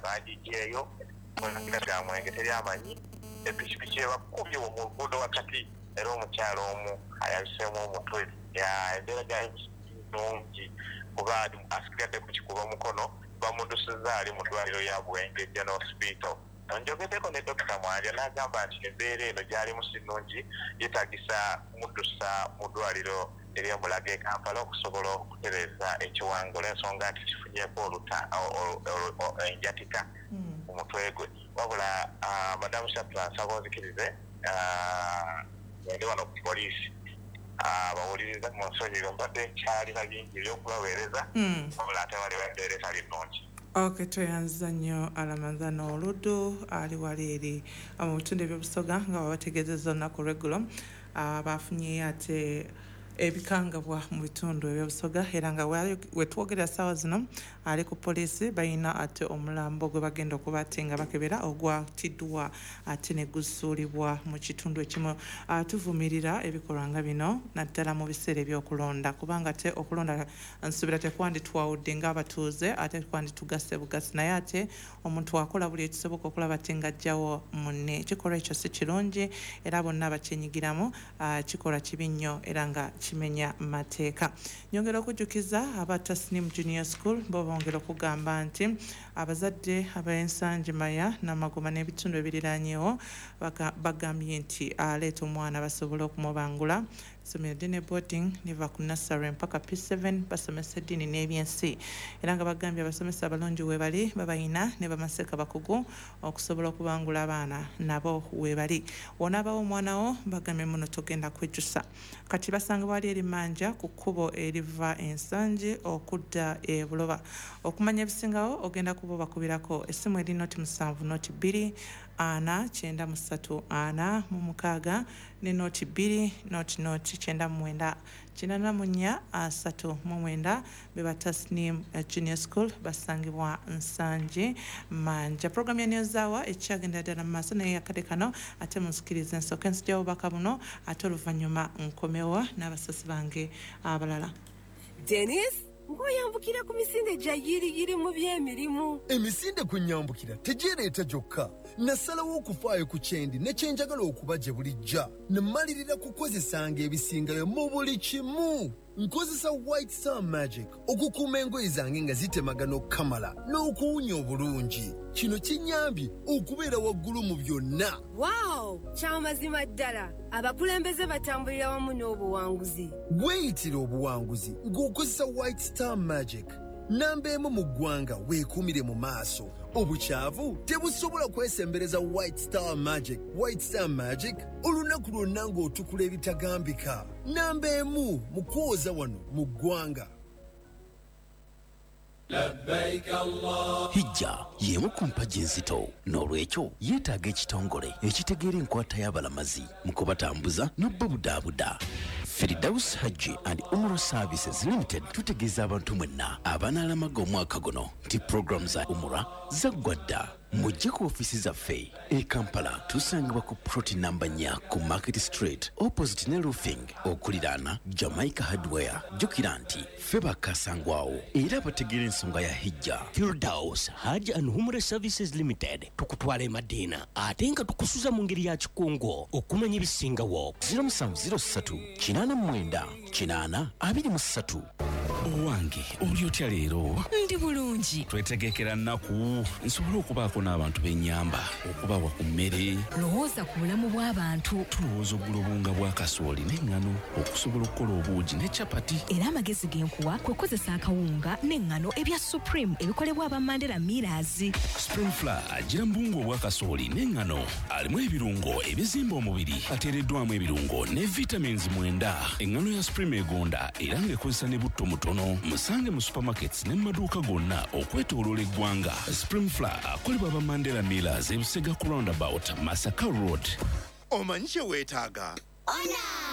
bagijeyo nga mwenge teryamanyi epikipiki ebakubye mu luguudo wakati era omukyalo omu ayabiseemu omutwe embeera gyali nungi kuba asigadde kukikuba mukono bamudusiza ali mu ddwaliro ya Bwenge General Hospital. Njogeddeko ne Dr. Mwanja n'agamba nti embeera eno gyalimu si nnungi yeetagisa kumudusa mu ddwaliro ery'Omulago e Kampala okusobola okutereeza ekiwangula ensonga nti kifunyeeko enjatika mu mutwe gwe. Wabula Madamu Shapira nsaba onzikirize ngende wano ku poliisi bawuliriza mu nsonyigo mbadde nkyalina bingi ebyokubaweereza wabula ate waliwo embeera etali nnungi. Okay, tuyanza nnyo Alamazano Oludo ali wali eri mu bitundu by'obusoga nga babategeezezza olunaku regulo bafunye ate ebikangabwa mu bitundu ebyobusoga era nga wetwogerera ssaawa zino ali ku poliisi balina ate omulambo gwe bagenda okuba ate nga bakebera ogwatiddwa ate ne gusuulibwa mu kitundu ekimu. Tuvumirira ebikolwa nga bino naddala mu biseera ebyokulonda kubanga ate okulonda nsuubira tekwanditwawudde ng'abatuuze ate kwanditugasse bugasi naye ate omuntu akola buli ekisoboka okulaba ate ng'ajjawo munne. Ekikolwa ekyo si kirungi era bonna bakyenyigiramu kikola kibi nnyo era nga kimenya mateeka. Nyongera okujjukiza aba Tasnim Junior School bo bongera okugamba nti abazadde ab'ensangi Maya n'Amagoma n'ebitundu ebiriraanyeewo bagambye nti aleeta omwana basobola okumubangula. Essomero eddene boarding liva ku nursery mpaka P7 basomesa eddiini n'ebyensi era nga bagambye abasomesa abalungi weebali babayina ne bamaseka bakugu okusobola okubangula abaana nabo weebali. Wonaabawo omwanawo bagambye muno togenda kwejjusa. Kati basanga wali eri Manja ku kkubo eriva ensangi okudda e Buloba. Okumanya ebisingawo ogenda kuba bakubirako essimu eri noti 7 ana 934 ne noti 2 noti 9 9 beba Tasnim Junior School basangibwa Nsangi Manja. Program ya News Hour ekyagenda ddala mu maaso naye akade kano ate munsikirize nsooke nzigyawo obubaka buno ate oluvannyuma nkomewa n'abasasi bange abalala. Dennis ngoyambukira ku misinde gya yiri mu by'emirimu. Emisinde kunyambukira tegireeta gyokka. Nasalawo okufaayo ku kyendi ne kyenjagala okuba gye bulijja. Nemalirira kukozesanga ebisingayo mu buli kimu. Nkozesa White Star Magic okukuuma engoye zange nga zitemagana okukamala n'okuwunya obulungi. Kino kinyambye okubeera waggulu mu byonna. Wow! Kyamazima ddala. Abakulembeze batambulira wamu n'obuwanguzi. Weeyitira obuwanguzi ng'okozesa White Star Magic. Namba emu mu ggwanga weekuumire mu maaso. Obukyavu tebusobola kwesembereza White Star Magic. White Star Magic olunaku lwonna ng'otukula ebitagambika. Namba emu mu kwoza wano mu ggwanga. Hijja yemu ku mpagi enzito n'olwekyo yeetaaga ekitongole ekitegeera enkwata y'abalamazi mu kubatambuza n'obbabudaabuda. Firdaus Hajji and Umrah Services Limited tutegeeza abantu mwenna abanaalamaga omwaka guno nti program za Umrah zaggwa dda. Mujje ku ofisi zaffe e Kampala tusangibwa ku ploti namba 4 ku Market Street opposite ne roofing okuliraana Jamaica Hardware. Jjukira nti ffe bakasangwawo era bategeera ensonga ya hijja. Firdaus Hajji and Umrah Services Limited tukutwala Madiina ate nga tukusuza mu ngeri ya kikungo okumanya ebisingawo. 0709 Owange oli otya leero? Ndi bulungi. Twetegekera nnaku nsobola okubaako n'abantu b'ennyamba okubawa ku mmere. Lowooza ku bulamu bw'abantu. Tulowooza oggula obunga bwa kasooli n'eŋŋano okusobola okukola obuugi ne capati. Era amagezi g'enkuwa kwe kukozesa akawunga n'eŋŋano ebya Supreme ebikolebwa aba Mandela Millers. Spring Flour agira mbungu obwa kasooli n'eŋŋano alimu ebirungo ebizimba omubiri ateereddwamu ebirungo ne vitamins 9. Eŋŋano ya Supreme egonda era ng'ekozesa ne butto mutono. Musange mu supermarkets ne maduuka gonna okwetooloola eggwanga. Spring Flour akolebwa aba Mandela Millers ebusega ku roundabout Masaka Road. Omanyi kye weetaaga? Ona!